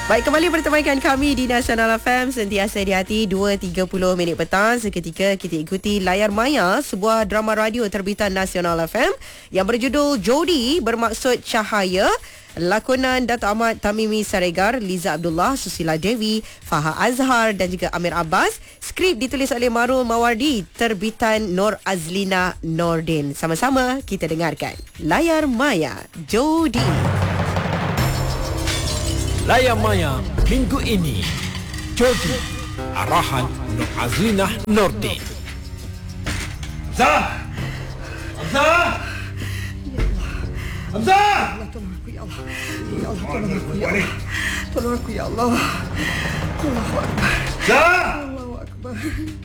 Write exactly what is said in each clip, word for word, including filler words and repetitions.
Baik, kembali bertemankan kami di Nasional F M, sentiasa di hati dua tiga puluh minit petang. Seketika kita ikuti Layar Maya, sebuah drama radio terbitan Nasional F M yang berjudul Jodi bermaksud Cahaya. Lakonan Dato' Ahmad Tamimi Saregar, Liza Abdullah, Susila Devi, Faha Azhar dan juga Amir Abbas. Skrip ditulis oleh Marul Mawardi, terbitan Nur Azlina Nordin. Sama-sama kita dengarkan Layar Maya, Jodi. Layar Maya minggu ini, Jodi, arahan Nur Azlina Nordin. Hamzah! Hamzah! Hamzah! Ya Allah, tolong aku ya Allah. Tolong aku ya Allah. Allahu Akbar. Hamzah! Allahu Akbar.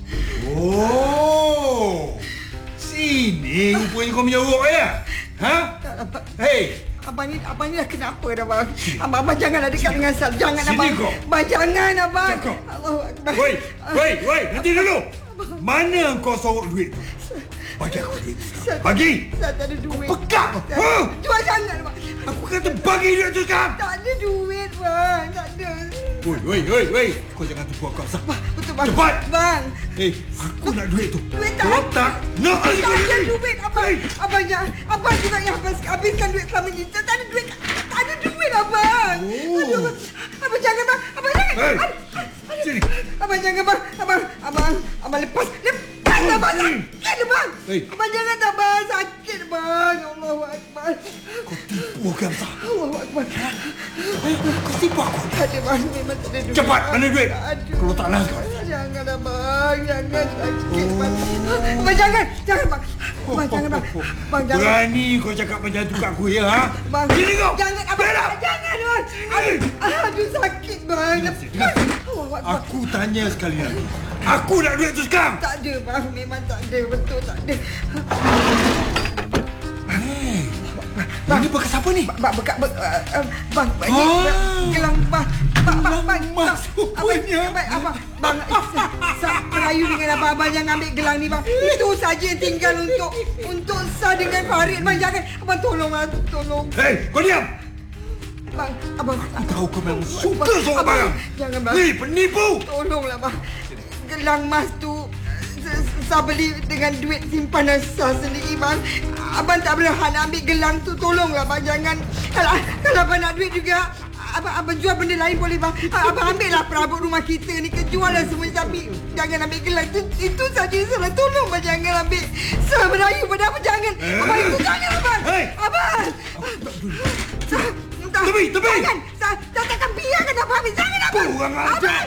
Oh! Sini rupanya kau menyorok ya? Ha? Hei! Abang ni, abang ni dah kenapa dah bang? Abang, abang janganlah dekat dengan Sal. Jangan Sini abang. kau. Abang jangan abang. Kau. Allahu Akbar. Woi! Woi! Woi! Nanti dulu! Mana kau sorok duit tu? Bagi aku duit. Bagi! Saya tak ada duit. Pekat kau! Ha? Jual jangan abang. Aku kata bagi duit tu sekarang! Tak ada duit bang. Tak ada. Woi! Woi! Woi! Woi! Kau jangan tipu aku, Hamzah. Betul bang. Cepat! Bang. Eh, aku nak duit tu. Duit tak Kau tak nak Tak lagi ada duit. duit abang. Abang jangan. Abang juga yang habis, habiskan duit selama ni. Tak ada duit. Tak ada duit abang. Oh. Aduh, abang. Abang jangan bang. Abang jangan. Hei, Aduh. sini. Abang jangan bang. Abang. Abang. Abang lepas. Lepas abang. Sakit bang. Hei. Abang jangan dah bang. Sakit bang. Allahu Akbar. Kau tipu ke, Hamzah? Allahu Akbar. Kau tipu aku. Tak ada bang. Memang tak ada duit. Cepat, mana duit? Aduh. Kalau tak nak kau. Janganlah bang. Jangan sakit bang. Abang jangan. Jangan bang. Bang jangan bang. Bang jangan. Berani kau cakap macam tu kat aku ya, ha? Bang, Sini kau. jangan abang. Berak. Jangan bang. Aduh, aduh sakit bang. Lepas. Allahu Akbar. Aku tanya sekali lagi. Aku nak duit tu sekarang. Tak ada bang. Memang tak ada. Betul tak ada. Hei, ini bekas apa ni? Bang bekat be, uh, uh, bang bang Ah. ni gelang bang. Bang bang Gelang bang. emas rupanya. Abang abang bang sa Melayu dengan abang abang jangan ambil gelang ni bang. Itu saja yang tinggal untuk untuk Sa dengan Farid bang. Jangan abang tolong ah tolong. Hei, kau diam. Bang abang Aku tahu kau memang suka sorok Abang, barang. jangan bang. Hei, penipu. Tolonglah bang. Gelang emas tu Sa beli dengan duit simpanan Sa sendiri bang. Abang tak boleh nak ambil gelang tu. Tolonglah bang. Jangan. Kalau kalau abang nak duit juga, abang abang jual benda lain boleh bang. Abang ambil lah perabot rumah kita ni. Kejual lah semua. Tapi jangan ambil gelang tu. Itu saja salah. Tolong bang. Jangan ambil. Sa Melayu pada apa. Jangan. Abang itu jangan abang. Hei. Abang. Sa. tak- Tepi, tepi. Jangan. Sa, Sa takkan biarkan abang ambil. Jangan abang. Kurang ajar.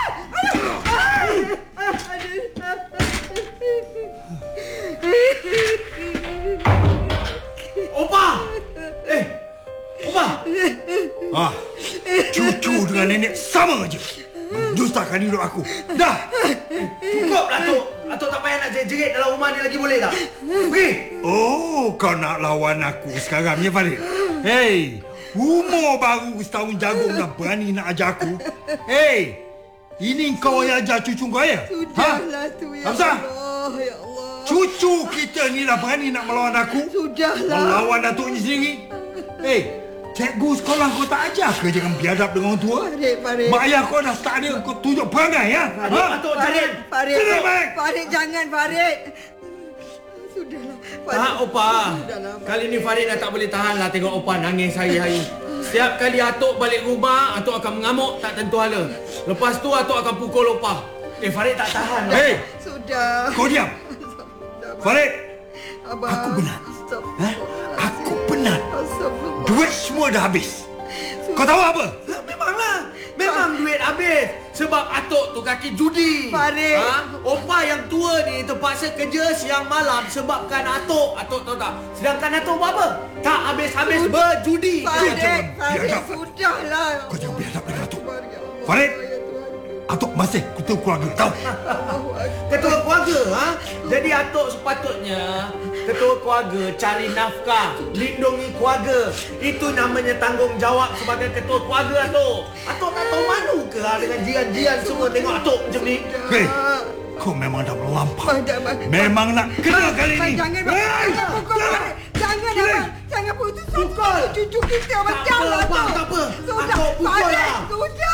Opa! Eh, Opa! Ah, cucu dengan nenek sama aja. Mendustakan hidup aku. Dah. Cukup lah, Tok. Atok tak payah nak jerit-jerit dalam rumah ni lagi boleh tak? Pergi! Oh, kau nak lawan aku sekarang ya, Farid? Hei, umur baru setahun jagung dah berani nak ajar aku. Hei, ini kau yang ajar cucu kau ya? Sudahlah tu ya Hamzah, Allah. Ya Allah. cucu kita ni dah berani nak melawan aku. Sudahlah. Melawan datuknya sendiri. Hei, cikgu sekolah kau tak ajar ke jangan biadab dengan orang tua? Farid, Farid. Mak ayah kau dah tak ada kau tunjuk perangai ya? Farid, Atok Farid, jangan! Farid. Sini, Mak. Farid, jangan Farid. Sudahlah. Farid. Tak, Opa. Sudahlah. Kali ni Farid dah tak boleh tahan lah tengok Opa nangis hari-hari. Setiap kali Atok balik rumah, Atok akan mengamuk tak tentu hala. Lepas tu Atok akan pukul Opa. Eh, Farid tak tahan. Hei, Sudah. kau diam. Farid, Abang. aku penat. Stop. Ha? Aku penat. Astagfirullah. Duit semua dah habis. Kau tahu apa? Memanglah. Memang duit habis. Sebab Atok tu kaki judi. Farid. Ha? Opa yang tua ni terpaksa kerja siang malam sebabkan Atok. Atok tahu tak? Sedangkan Atok buat apa? Tak habis-habis berjudi. Farid, jangan Farid, biadab. sudahlah. Kau jangan biadab dengan Atok. Ya Allah, Farid. ya Tuhan. Atok masih ketua keluarga, tahu? Allahu Akbar. Ketua keluarga, ha? Jadi Atok sepatutnya ketua keluarga cari nafkah, lindungi keluarga. Itu namanya tanggungjawab sebagai ketua keluarga, Atok. Atok tak tahu malu ke ha, dengan jiran-jiran semua tengok Atok macam ni? Hei, kau memang dah melampau. Bang, jangan, bang. Memang nak kena kali Bang, ni. jangan bang. Hei, Jangan pukul jangan. bang. Jangan Sini. abang. Jangan putus pukul cucu kita Tak macam apa, lah bang, tu. tak apa. Sudah. Atok pukul Farid, lah. Sudah.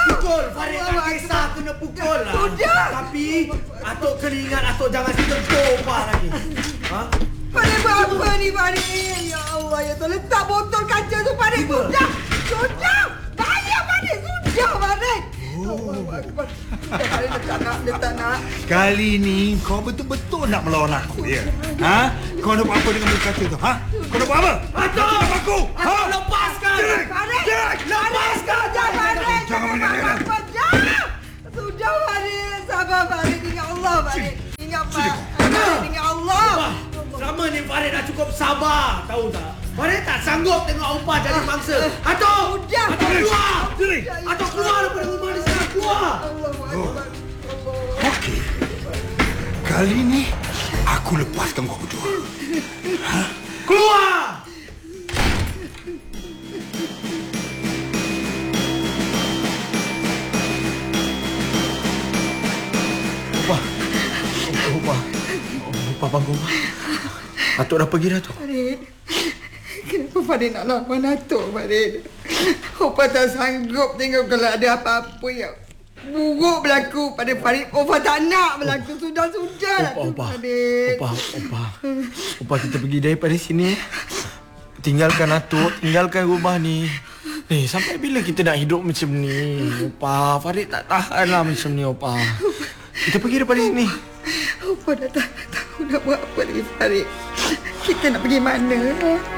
kena pukul lah. Sudah. Tapi Atuk kena ingat Atuk jangan sentuh Opah lagi. Ha? Farid buat apa ni Farid? Ya Allah, ya Tuhan, letak botol kaca tu Farid. Sudah. Sudah. Bayar Farid. Sudah Farid. Oh. Sudah Farid, dia tak nak, dia tak nak. Kali ni kau betul-betul nak melawan aku, ya? Ha? Kau nak buat apa dengan muka tu? Ha? Kau nak buat apa? Atuk! Nak aku? Ha? Atuk lepaskan! Farid. Jack! Lepaskan. Jangan Farid. Jangan menyelah. Jangan. Sudah Farid. Sabar Farid. Ingat Allah Farid. Ingat Farid. Ingat Allah. Selama ni Farid dah cukup sabar, tahu tak? Farid tak sanggup tengok Opah jadi mangsa. Atuk! Sudah. Atuk keluar! Sini. Atuk keluar daripada rumah ni sekarang, keluar! Oh. Okey. Kali ni aku lepaskan kau berdua. Ha? Keluar! Opah. Opah. Opah bangun. Atuk dah pergi dah tu. Farid, kenapa Farid nak lawan Atuk Farid? Opah tak sanggup tengok kalau ada apa-apa yang buruk berlaku pada Farid. Opah tak nak berlaku. Sudah-sudah lah tu Farid. Opah, Opah. Opah kita pergi daripada sini. Tinggalkan Atuk, tinggalkan rumah ni. Ni, sampai bila kita nak hidup macam ni? Opah, Farid tak tahan lah macam ni, Opah. Kita pergi daripada sini. Opah dah tak tahu nak buat apa lagi Farid. Kita nak pergi mana?